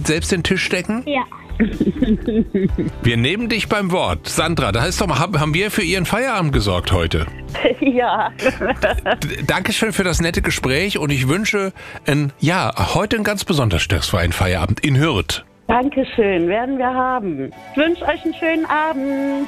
selbst den Tisch decken? Ja. Wir nehmen dich beim Wort. Sandra, da heißt doch mal, haben wir für Ihren Feierabend gesorgt heute? Ja. Dankeschön für das nette Gespräch und ich wünsche heute ein ganz besonders stressfreien Feierabend in Hürth. Dankeschön, werden wir haben. Ich wünsche euch einen schönen Abend.